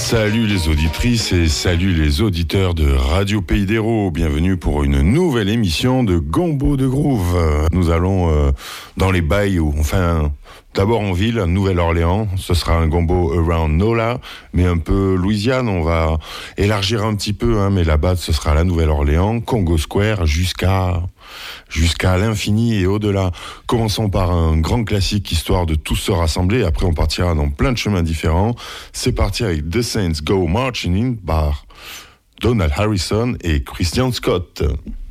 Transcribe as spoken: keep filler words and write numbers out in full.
Salut les auditrices et salut les auditeurs de Radio Pays d'Hérault. Bienvenue pour une nouvelle émission de Gombo de Groove. Nous allons euh, dans les bayous, enfin d'abord en ville, Nouvelle-Orléans. Ce sera un gombo around Nola, mais un peu Louisiane. On va élargir un petit peu, hein, mais là-bas ce sera la Nouvelle-Orléans, Congo Square jusqu'à... jusqu'à l'infini et au-delà. Commençons par un grand classique histoire de tous se rassembler. Après, on partira dans plein de chemins différents. C'est parti avec The Saints Go Marching In par Donald Harrison et Christian Scott.